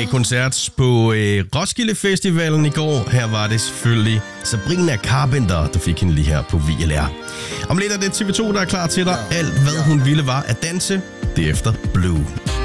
koncert på Roskilde Festivalen i går. Her var det selvfølgelig Sabrina Carpenter, der fik hende lige her på VLR. Om lidt er det TV2, der er klar til dig. Alt hvad hun ville var at danse. Det er efter Blue.